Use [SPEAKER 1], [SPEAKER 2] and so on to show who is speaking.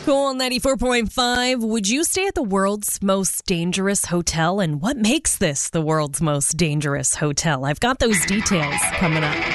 [SPEAKER 1] Cool 94.5. Would you stay at the world's most dangerous hotel? And what makes this the world's most dangerous hotel? I've got those details coming up.